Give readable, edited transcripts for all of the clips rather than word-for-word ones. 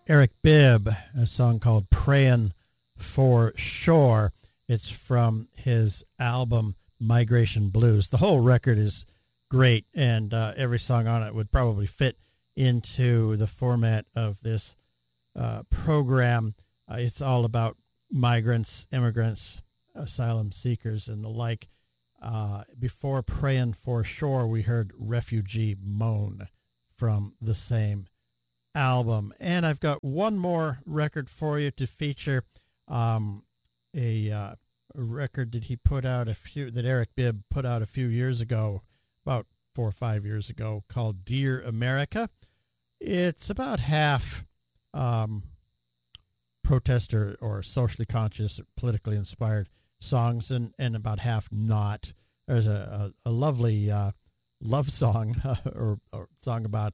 Eric Bibb, a song called Prayin' for Shore. It's from his album Migration Blues. The whole record is great, and every song on it would probably fit into the format of this program. It's all about migrants, immigrants, asylum seekers, and the like. Before Prayin' for Shore, we heard Refugee Moan from the same album. And I've got one more record for you to feature, a record that he put out that Eric Bibb put out a few years ago, about 4 or 5 years ago, called Dear America. It's about half protester or socially conscious, politically inspired songs, and about half not. There's a lovely love song or song about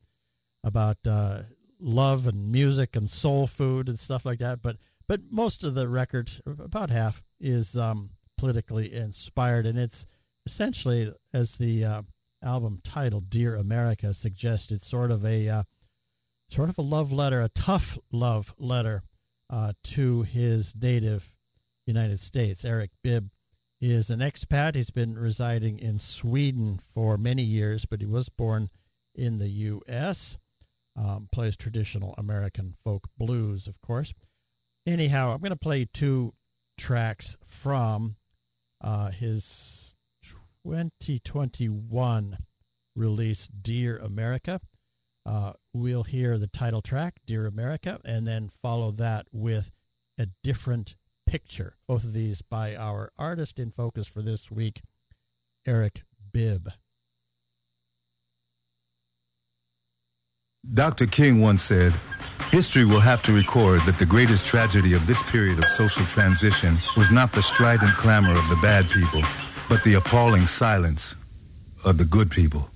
love and music and soul food and stuff like that. But most of the record, about half, is politically inspired, and it's essentially, as the album title "Dear America" suggests, it's sort of a love letter, a tough love letter to his native United States. Eric Bibb is an expat. He's been residing in Sweden for many years, but he was born in the U.S., plays traditional American folk blues, of course. Anyhow, I'm going to play 2 tracks from his 2021 release, Dear America. We'll hear the title track, Dear America, and then follow that with A Different Picture. Both of these by our artist in focus for this week, Eric Bibb. Dr. King once said, "History will have to record that the greatest tragedy of this period of social transition was not the strident clamor of the bad people, but the appalling silence of the good people."